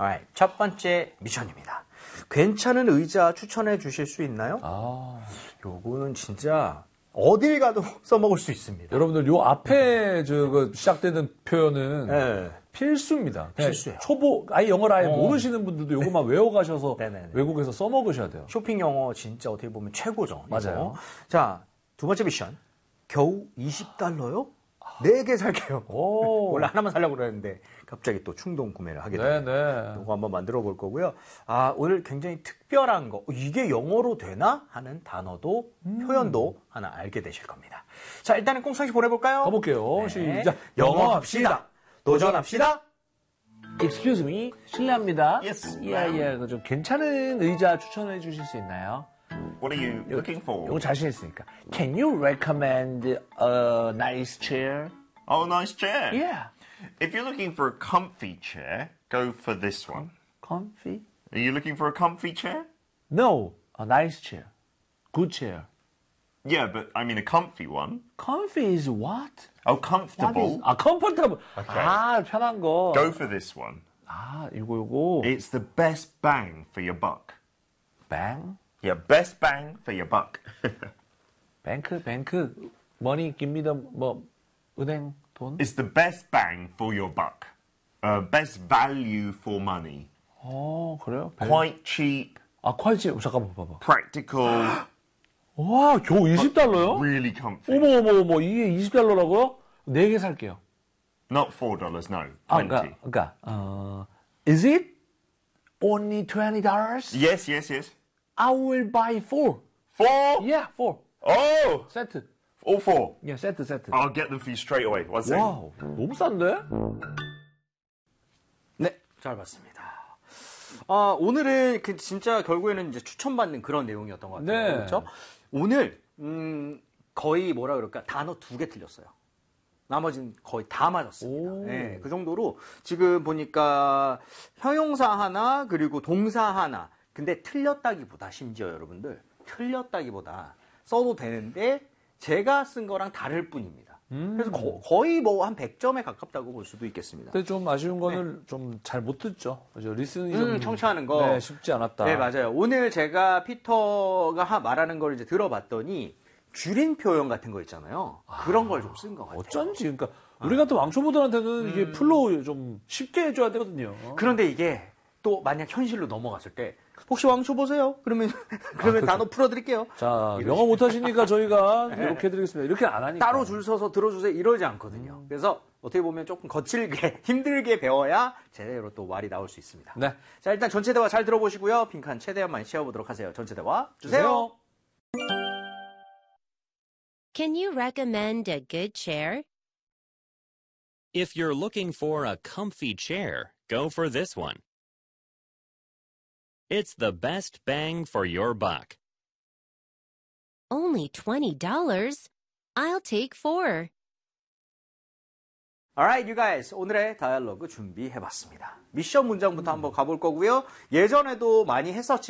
Alright, 첫 번째 미션입니다. 괜찮은 의자 추천해 주실 수 있나요? 요거는 진짜 어딜 가도 써먹을 수 있습니다. 여러분들 요 앞에 시작되는 표현은 네. 필수입니다. 필수예요. 초보, 아예 영어를 아예 모르시는 분들도 요것만 외워가셔서 외국에서 써먹으셔야 돼요. 쇼핑 영어 진짜 어떻게 보면 최고죠. 맞아요. 이거. 자, 두 번째 미션. 겨우 $20요? 4개 살게요. 원래 하나만 살려고 그랬는데 갑자기 또 충동 구매를 하게 됩니다. 네네. 이거 한번 만들어 볼 거고요. 오늘 굉장히 특별한 거, 이게 영어로 되나? 하는 단어도 표현도 하나 알게 되실 겁니다. 자, 일단은 꽁상씨 보내볼까요? 가볼게요. 네. 시작. 영어합시다. 도전합시다. Excuse me. 실례합니다. Yes, 예. 좀 괜찮은 의자 추천해 주실 수 있나요? What are you looking for? 이거 자신 있으니까. Can you recommend a nice chair? Oh, nice chair. Yeah. If you're looking for a comfy chair, go for this one. Comfy? Are you looking for a comfy chair? No. A nice chair. Good chair. Yeah, but I mean a comfy one. Comfy is what? Oh, comfortable. comfortable. Okay. 편한 거. Go for this one. 요거. It's the best bang for your buck. Bang? Yeah, best bang for your buck. 뱅크. Money, give me the, 은행 돈? It's the best bang for your buck. Best value for money. 그래요? Quite cheap. quite cheap. 잠깐만 봐봐. Practical. 와, 겨우 $20요? Really comfy. 어머, 이게 $20라고요? 4개 살게요. Not $4, no. 20. Is it only $20? Yes. I will buy 4. 4? Yeah, 4. Oh! 세트. All 4? Yeah, 세트. I'll get them for you straight away. One second. 와우, 너무 싼데? 네, 잘 봤습니다. 오늘은 진짜 결국에는 이제 추천받는 그런 내용이었던 것 같아요. 네. 그렇죠? 오늘 거의 뭐라 그럴까 단어 2개 틀렸어요. 나머지는 거의 다 맞았습니다. 네, 그 정도로 지금 보니까 형용사 하나 그리고 동사 하나. 근데 틀렸다기보다 심지어 여러분들 틀렸다기보다 써도 되는데 제가 쓴 거랑 다를 뿐입니다. 그래서 거의 뭐 한 100점에 가깝다고 볼 수도 있겠습니다. 근데 좀 아쉬운 거는 좀 잘 못 듣죠. 그죠? 리스닝이 좀 청취하는 거. 네, 쉽지 않았다. 네, 맞아요. 오늘 제가 피터가 말하는 걸 이제 들어봤더니 줄인 표현 같은 거 있잖아요. 그런 걸 좀 쓴 것 같아요. 어쩐지. 그러니까 우리 같은 왕초보들한테는 이게 풀로 좀 쉽게 해줘야 되거든요. 그런데 이게 또 만약 현실로 넘어갔을 때 혹시 왕초 보세요? 그러면 단어 풀어드릴게요. 자, 영어 못하시니까 저희가 이렇게 해드리겠습니다. 이렇게 안 하니까. 따로 줄 서서 들어주세요. 이러지 않거든요. 그래서 어떻게 보면 조금 거칠게 힘들게 배워야 제대로 또 말이 나올 수 있습니다. 네. 자, 일단 전체 대화 잘 들어보시고요. 빈칸 최대한만 씌워보도록 하세요. 전체 대화 주세요. Can you recommend a good chair? If you're looking for a comfy chair, go for this one. It's the best bang for your buck. Only $20? I'll take 4. Alright, you guys. 오늘의 다이얼로그 준비해봤습니다. 미션 문장부터 한번 가볼 거고요. 예전에도 많이 했었지만